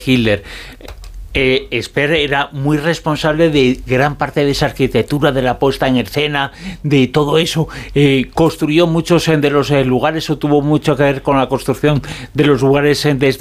Hitler. Speer era muy responsable de gran parte de esa arquitectura, de la puesta en escena, de todo eso. Construyó muchos de los lugares, o tuvo mucho que ver con la construcción de los lugares desde